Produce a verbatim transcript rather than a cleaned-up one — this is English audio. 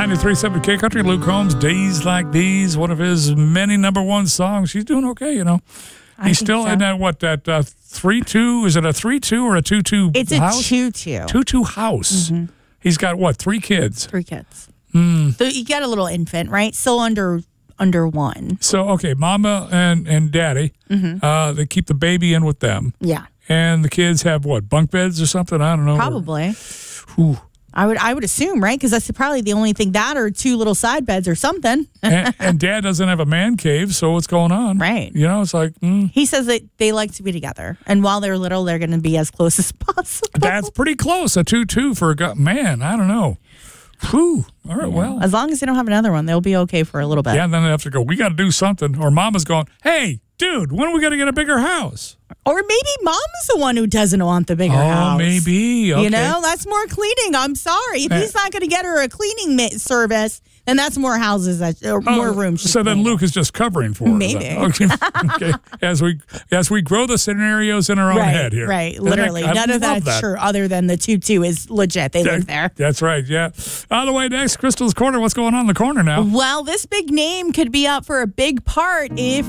ninety-three point seven K Country, Luke Combs, Days Like These, one of his many number one songs. He's doing okay, you know. I He's think still so. in that, what, that uh, three two? Is it a three two or a two two It's house? a two-two. two two house. Mm-hmm. He's got, what, three kids? Three kids. Mm. So you got a little infant, right? Still under under one. So, okay, mama and, and daddy, Mm-hmm. uh, they keep the baby in with them. Yeah, And the kids have, what, bunk beds or something? I don't know. probably. Whew. I would I would assume, right? Because that's probably the only thing, that or two little side beds or something. and, and dad doesn't have a man cave, so what's going on? Right. You know, it's like, mm, He says that they like to be together. And while they're little, they're going to be as close as possible. that's pretty close. A two two for a guy. Man, I don't know. Whew. All right, well. As long as they don't have another one, they'll be okay for a little bit. Yeah, and then they have to go, we got to do something. Or mama's going, hey, dude, when are we going to get a bigger house? Or maybe mom's the one who doesn't want the bigger Oh, house. maybe. Okay. You know, that's more cleaning. I'm sorry. If Eh. he's not going to get her a cleaning ma- service, then that's more houses, that, or more Oh, rooms. she's So then cleaning. Luke is just covering for her. Maybe. Okay. okay. As we as we grow the scenarios in our own right, head here. Right, Isn't it- literally. I None of love that's that. true, other than the two-two is legit. They live there. That's right, yeah. On the way next, Crystal's Corner. What's going on in the corner now? Well, this big name could be up for a big part if